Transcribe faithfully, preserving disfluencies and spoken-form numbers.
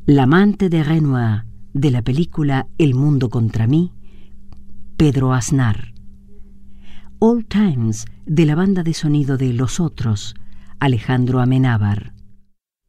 L'amante de Renoir, de la película El mundo contra mí, Pedro Aznar. Old Times, de la banda de sonido de Los Otros, Alejandro Amenábar.